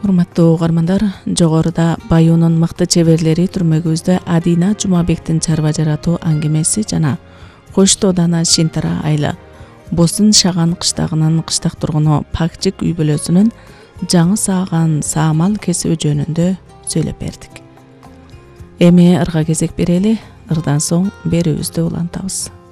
Урматтуу угармандар, жогоруда Баюунун мыкты чеберлери түрмөгүбүздө Адина Жумабектин чарба жаратуу аңгемеси жана Кош Доодана Шинтара айылы Босын Шаган кыштагынын кыштак тургуну Пакчик үй бүлөсүнүн жаңы сааган саамал кесиби жөнүндө сүйлөп бердик. Эми ырга кезек берели, ырдан соң берүүбүздү улантабыз.